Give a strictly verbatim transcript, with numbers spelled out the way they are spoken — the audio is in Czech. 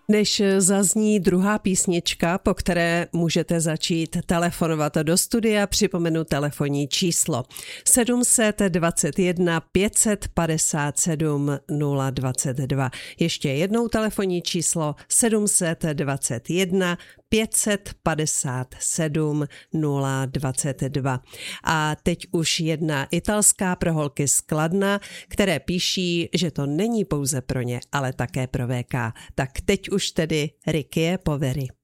Než zazní druhá písnička, po které můžete začít telefonovat do studia, připomenu telefonní číslo sedm dva jedna pět padesát sedm nula dvacet dva. Ještě jednou telefonní číslo sedm dva jedna pět padesát sedm nula dvacet dva. A teď už jedna italská pro holky z Kladna, které píší, že to není pouze pro ně, ale také pro V K. Tak teď už tedy Ricky Poveri.